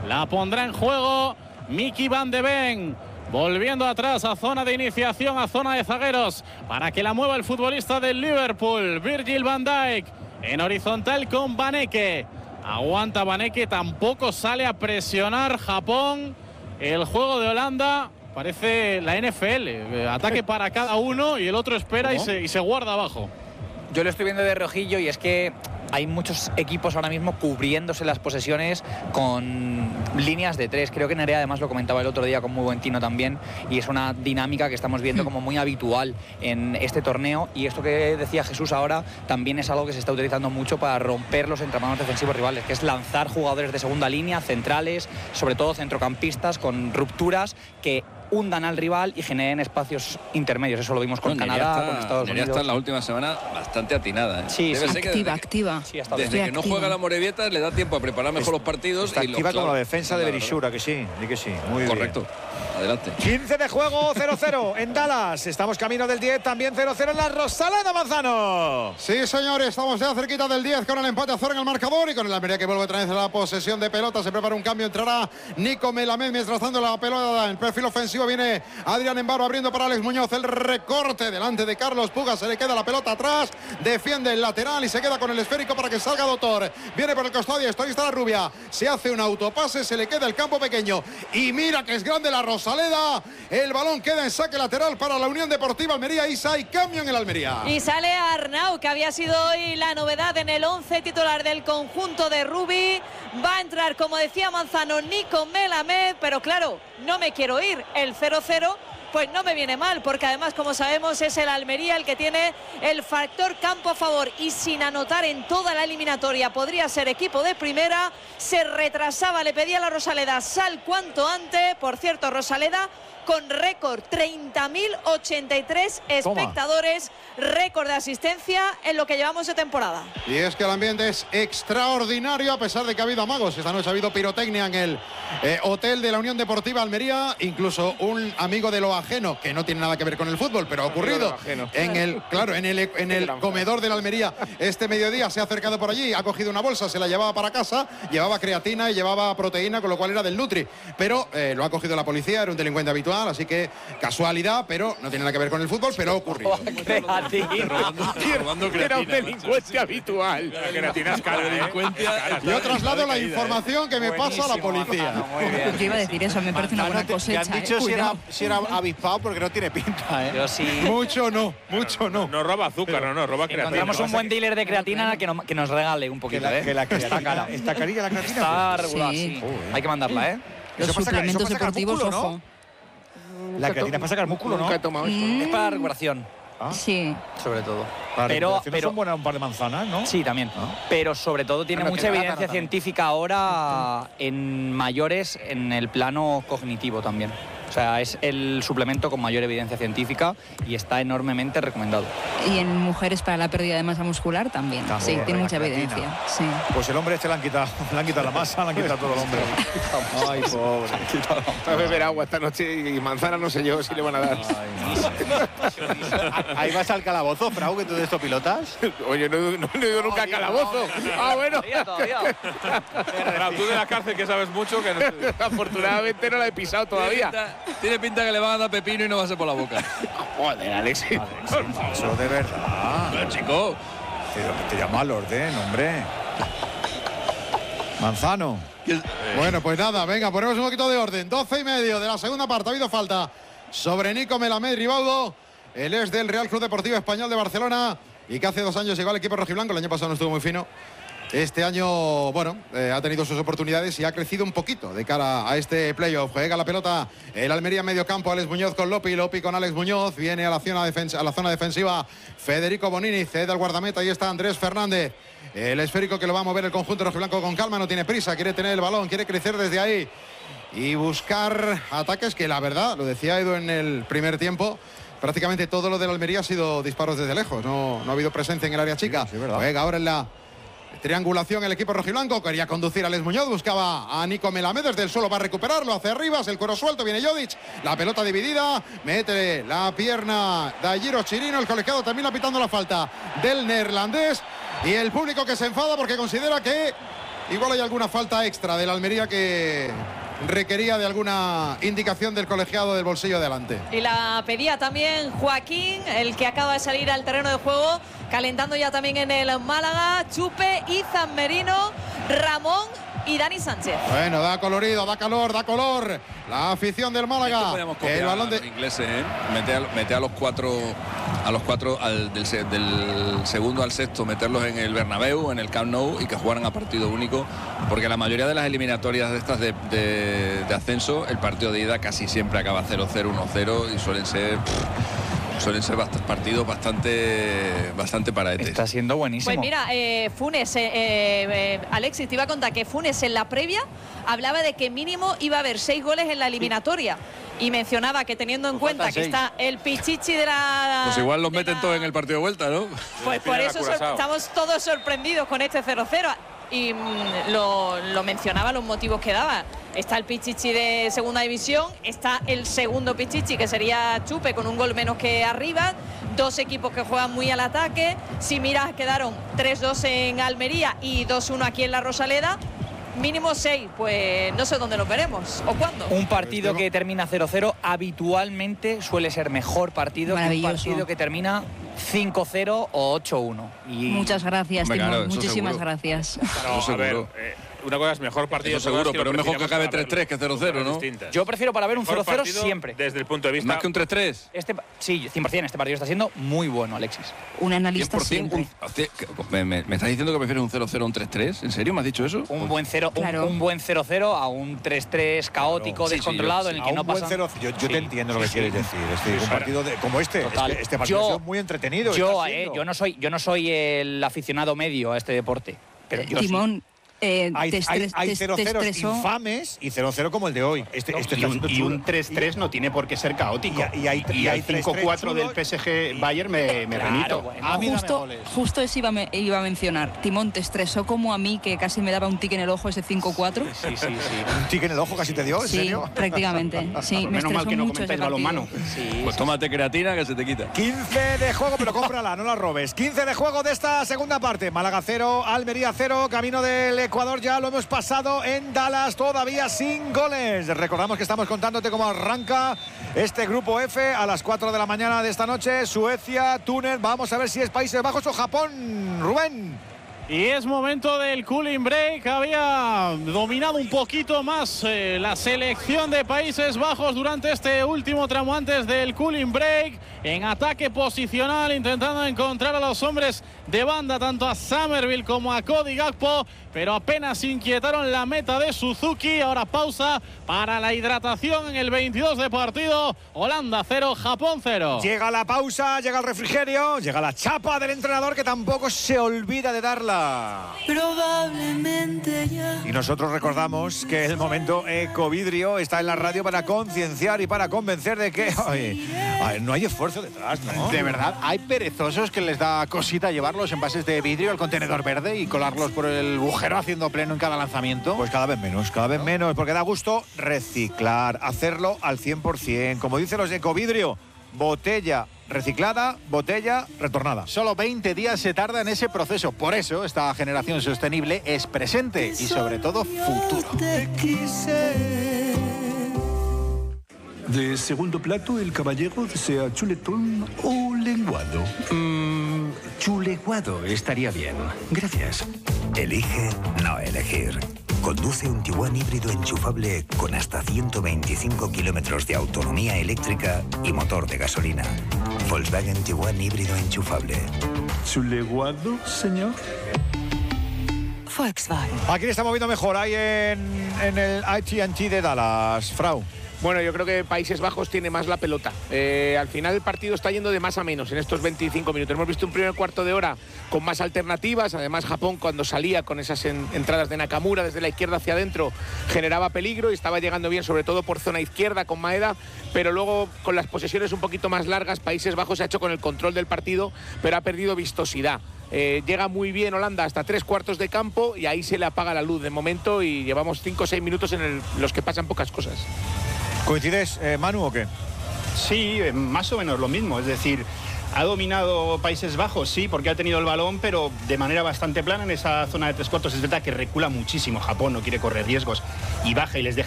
La pondrá en juego Mickey Van de Ven. Volviendo atrás a zona de iniciación, a zona de zagueros, para que la mueva el futbolista del Liverpool, Virgil van Dijk. En horizontal con Vaneke. Aguanta Vaneke, tampoco sale a presionar Japón. El juego de Holanda parece la NFL. Ataque para cada uno y el otro espera y se guarda abajo. Yo lo estoy viendo de reojillo y es que hay muchos equipos ahora mismo cubriéndose las posesiones con líneas de tres. Creo que Nerea además lo comentaba el otro día con muy buen tino también, y es una dinámica que estamos viendo como muy habitual en este torneo, y esto que decía Jesús ahora también es algo que se está utilizando mucho para romper los entramados defensivos rivales, que es lanzar jugadores de segunda línea, centrales, sobre todo centrocampistas, con rupturas que hundan al rival y generen espacios intermedios. Eso lo vimos con Canadá, con Estados Unidos. Está en la última semana bastante atinada, ¿eh? Sí, activa. Sí, desde que no juega la Morevieta le da tiempo a preparar mejor los partidos. Está activa como la defensa de Berishura, que sí, muy correcto. Adelante. 15 de juego, 0-0 en Dallas. Estamos camino del 10, también 0-0 en la Rosaleda, Manzano. Sí, señores, estamos ya cerquita del 10 con el empate a 0 en el marcador y con el Almería que vuelve otra vez a la posesión de pelota. Se prepara un cambio, entrará Nico Melamed mientras dando la pelota en perfil ofensivo. Viene Adrián Embaro abriendo para Alex Muñoz. El recorte delante de Carlos Puga. Se le queda la pelota atrás. Defiende el lateral y se queda con el esférico para que salga Doctor. Viene por el costado y esto. Ahí está la rubia. Se hace un autopase. Se le queda el campo pequeño. Y mira que es grande la Rosaleda. El balón queda en saque lateral para la Unión Deportiva Almería. Isa y cambio en el Almería. Y sale Arnau, que había sido hoy la novedad en el 11 titular del conjunto de Rubí. Va a entrar, como decía Manzano, Nico Melamed. Pero claro, no me quiero ir. El 0-0 pues no me viene mal, porque además, como sabemos, es el Almería el que tiene el factor campo a favor, y sin anotar en toda la eliminatoria podría ser equipo de primera. Se retrasaba, le pedía a la Rosaleda sal cuanto antes. Por cierto, Rosaleda con récord, 30.083 espectadores, récord de asistencia en lo que llevamos de temporada. Y es que el ambiente es extraordinario, a pesar de que ha habido amagos. Esta noche ha habido pirotecnia en el hotel de la Unión Deportiva Almería, incluso un amigo de lo ajeno, que no tiene nada que ver con el fútbol, pero ha ocurrido en el comedor de la Almería este mediodía. Se ha acercado por allí, ha cogido una bolsa, se la llevaba para casa, llevaba creatina y llevaba proteína, con lo cual era del Nutri, pero lo ha cogido la policía, era un delincuente habitual, así que casualidad, pero no tiene nada que ver con el fútbol, pero ha ocurrido. Robando creatina, era un delincuente habitual. La creatina es cara, Yo traslado la información que me pasa a la policía. Yo iba a decir eso, me parece una buena cosecha. Te han dicho si era avispado, porque no tiene pinta, ¿eh? Yo sí. Mucho no. No roba azúcar, no roba creatina. Encontramos un buen dealer de creatina que nos regale un poquito, que está cara. ¿Está carilla la creatina? Está regular, sí. Hay que mandarla, ¿eh? Los suplementos deportivos, músculo, ¿no? ojo. La creatina es para sacar músculo, ¿no? Nunca he tomado esto. Es para recuperación. Sí. Sobre todo. Pero son buenas un par de manzanas, ¿no? Sí, también. Pero sobre todo tiene mucha evidencia científica ahora en mayores en el plano cognitivo también. O sea, es el suplemento con mayor evidencia científica y está enormemente recomendado. Y en mujeres para la pérdida de masa muscular también. Sí, tiene mucha evidencia. Sí. Pues el hombre le han quitado la masa, le han quitado todo el hombre. Ay, pobre. Va a beber agua esta noche y manzana no sé yo si le van a dar. Ahí vas al calabozo, Frau, que tú de estos pilotas. Oye, no he ido nunca a calabozo. Bueno. Todavía. Pero tú de la cárcel que sabes mucho, que afortunadamente no la he pisado todavía. Tiene pinta que le van a dar pepino y no va a ser por la boca. Joder, Alexis. Eso de verdad. Pero, chico. Pero te llama al orden, hombre. Manzano. Bueno, pues nada, venga, ponemos un poquito de orden. 12:30 de la segunda parte. Ha habido falta sobre Nico Melamed Ribaudo. Él es del Real Club Deportivo Español de Barcelona y que hace 2 años llegó al equipo rojiblanco. El año pasado no estuvo muy fino. Este año, bueno, ha tenido sus oportunidades y ha crecido un poquito de cara a este playoff. Juega la pelota el Almería en medio campo. Alex Muñoz con Lopi con Alex Muñoz. Viene a la zona defensiva Federico Bonini. Cede al guardameta. Ahí está Andrés Fernández. El esférico que lo va a mover el conjunto rojiblanco con calma. No tiene prisa. Quiere tener el balón. Quiere crecer desde ahí y buscar ataques que, la verdad, lo decía Edu en el primer tiempo, prácticamente todo lo del Almería ha sido disparos desde lejos. No ha habido presencia en el área chica. Sí, juega ahora en la triangulación el equipo rojiblanco. Quería conducir a Alex Muñoz, buscaba a Nico Melamed desde el suelo, va a recuperarlo hacia arriba, el cuero suelto, viene Jodic, la pelota dividida, mete la pierna Dairo Chirino, el colegiado termina pitando la falta del neerlandés y el público que se enfada porque considera que Igual hay alguna falta extra del Almería que requería de alguna indicación del colegiado del bolsillo de adelante. Y la pedía también Joaquín, el que acaba de salir al terreno de juego, calentando ya también en el Málaga. Chupe, Izan Merino, Ramón y Dani Sánchez. Bueno, da colorido, da calor, da color. La afición del Málaga. El balón de los ingleses, mete a los cuatro, del segundo al sexto, meterlos en el Bernabéu, en el Camp Nou, y que jugaran a partido único, porque la mayoría de las eliminatorias de estas de ascenso, el partido de ida casi siempre acaba 0-0, 1-0 y suelen ser partidos bastante paraetes. Está siendo buenísimo. Pues mira, Funes, Alexis, te iba a contar que Funes en la previa hablaba de que mínimo iba a haber 6 goles en la eliminatoria. Y mencionaba que teniendo en cuenta que está el Pichichi de la... Pues igual los meten todos en el partido de vuelta, ¿no? Pues por eso estamos todos sorprendidos con este 0-0. Y lo mencionaba, los motivos que daba. Está el Pichichi de segunda división, está el segundo Pichichi, que sería Chupe, con un gol menos que arriba. 2 equipos que juegan muy al ataque. Si miras, quedaron 3-2 en Almería y 2-1 aquí en la Rosaleda. Mínimo 6, pues no sé dónde lo veremos o cuándo. Un partido que termina 0-0 habitualmente suele ser mejor partido que un partido que termina 5-0 o 8-1. Muchas gracias, Timón. Muchísimas gracias. A ver, una cosa es mejor partido. Eso seguro, pero es mejor que acabe 3-3 que 0-0, ¿no? Yo prefiero para ver un 0-0 siempre. Desde el punto de vista... Más que un 3-3. Sí, 100%. Este partido está siendo muy bueno, Alexis. Un analista siempre. ¿Me estás diciendo que prefieres un 0-0 a un 3-3? ¿En serio me has dicho eso? Un buen 0-0 a un 3-3 caótico, descontrolado, en el que no pasa... Yo te entiendo lo que quieres decir. Un partido como este partido es muy entretenido. Yo no soy el aficionado medio a este deporte. Pero yo Timón, hay 0-0 infames y 0-0 como el de hoy. Y un 3-3 no tiene por qué ser caótico. Y hay 5-4 del PSG Bayern me remito. Bueno. Justo eso iba a mencionar. Timón, ¿te estresó como a mí, que casi me daba un tic en el ojo ese 5-4? Sí. ¿Un tic en el ojo casi te dio? ¿En serio? Sí, prácticamente. Sí, me menos mal que no mucho comentáis balonmano. Pues tómate creatina que se te quita. 15 de juego, pero cómprala, no la robes. 15 de juego de esta segunda parte. Málaga 0, Almería 0, camino del Ecuador ya lo hemos pasado en Dallas, todavía sin goles. Recordamos que estamos contándote cómo arranca este grupo F a las 4 de la mañana de esta noche. Suecia, Túnez, vamos a ver si es Países Bajos o Japón. Rubén. Y es momento del cooling break. Había dominado un poquito más la selección de Países Bajos durante este último tramo antes del cooling break. En ataque posicional, intentando encontrar a los hombres de banda, tanto a Summerville como a Cody Gakpo, pero apenas inquietaron la meta de Suzuki. Ahora pausa para la hidratación en el 22 de partido. Holanda 0, Japón 0. Llega la pausa, llega el refrigerio, llega la chapa del entrenador, que tampoco se olvida de darla. Probablemente ya. Y nosotros recordamos que el momento Ecovidrio está en la radio para concienciar y para convencer de que no hay esfuerzo detrás, ¿no? De verdad, hay perezosos que les da cosita llevar los envases de vidrio al contenedor verde y colarlos por el agujero haciendo pleno en cada lanzamiento. Pues cada vez menos, porque da gusto reciclar, hacerlo al 100%. Como dicen los de Ecovidrio, botella reciclada, botella retornada. Solo 20 días se tarda en ese proceso. Por eso esta generación sostenible es presente y sobre todo futuro. De segundo plato, el caballero desea chuletón o lenguado. Chuleguado estaría bien. Gracias. Elige no elegir. Conduce un Tiguan híbrido enchufable con hasta 125 kilómetros de autonomía eléctrica y motor de gasolina. Volkswagen Tiguan híbrido enchufable. ¿Chuleguado, señor? Volkswagen. ¿A quién está moviendo mejor ahí en el AT&T de Dallas, Frau? Bueno, yo creo que Países Bajos tiene más la pelota. Al final el partido está yendo de más a menos en estos 25 minutos. Hemos visto un primer cuarto de hora con más alternativas. Además, Japón, cuando salía con esas entradas de Nakamura desde la izquierda hacia adentro, generaba peligro y estaba llegando bien, sobre todo por zona izquierda con Maeda. Pero luego, con las posesiones un poquito más largas, Países Bajos se ha hecho con el control del partido, pero ha perdido vistosidad. Llega muy bien Holanda hasta 3/4 de campo y ahí se le apaga la luz de momento y llevamos 5 o 6 minutos en los que pasan pocas cosas. ¿Coincides, Manu, o qué? Sí, más o menos lo mismo. Es decir, ¿Ha dominado Países Bajos? Sí, porque ha tenido el balón, pero de manera bastante plana en esa zona de 3/4. Es verdad que recula muchísimo Japón, no quiere correr riesgos y baja y les deja